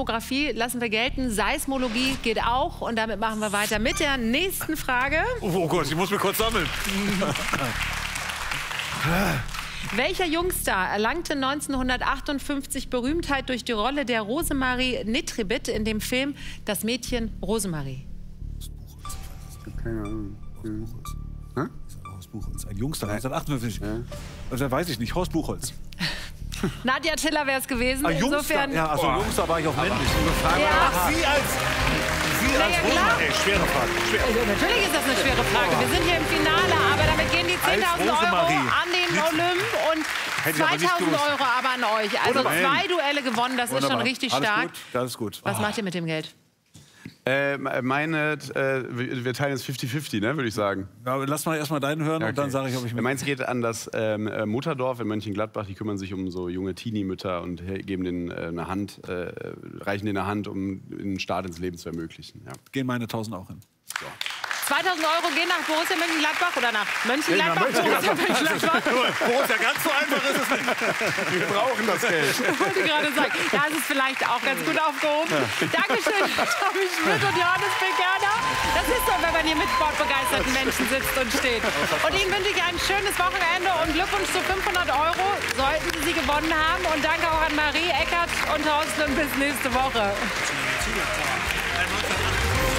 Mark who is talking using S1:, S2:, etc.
S1: Geografie lassen wir gelten. Seismologie geht auch. Und damit machen wir weiter mit der nächsten Frage.
S2: Oh Gott, ich muss mich kurz sammeln.
S1: Welcher Jungstar erlangte 1958 Berühmtheit durch die Rolle der Rosemarie Netribit in dem Film Das Mädchen Rosemarie?
S3: Keine Ahnung.
S2: Horst Buchholz, ein Jungster, 1958. Also weiß ich nicht, Horst Buchholz.
S1: Nadja Tiller wäre es gewesen. Insofern.
S2: Ja, also Jungster war ich auf männlich.
S1: Ja.
S2: Ach, Sie als Rosemarie. Ey, schwere Frage.
S1: Also, natürlich ist das eine schwere Frage. Wir sind hier im Finale, aber damit gehen die 10.000 Euro an den Olymp und 2.000 Euro aber an euch. Also 2 Duelle gewonnen, das ist schon richtig stark.
S2: Das ist gut.
S1: Was macht ihr mit dem Geld?
S3: wir teilen jetzt 50-50, ne, würde ich sagen.
S2: Ja, lass mal erstmal deinen hören und dann sage ich, ob ich mit.
S3: Meins geht an das Mutterdorf in Mönchengladbach. Die kümmern sich um so junge Teenie-Mütter und geben denen eine Hand, reichen denen eine Hand, um einen Start ins Leben zu ermöglichen. Ja.
S2: Gehen meine 1.000 auch hin.
S3: So.
S1: 2.000 Euro gehen nach Borussia Mönchengladbach oder nach Mönchengladbach? Borussia Mönchengladbach.
S2: Borussia, ganz so einfach ist es nicht.
S3: Wir brauchen das Geld.
S1: Ich wollte gerade sagen, da ist es vielleicht auch ganz gut aufgehoben. Dankeschön, Tommy Schmidt und Johannes Bekerner. Das ist so, wenn man hier mit sportbegeisterten Menschen sitzt und steht. Und Ihnen wünsche ich ein schönes Wochenende und Glückwunsch zu 500 Euro, sollten Sie sie gewonnen haben. Und danke auch an Marie, Eckert und Thorsten und bis nächste Woche.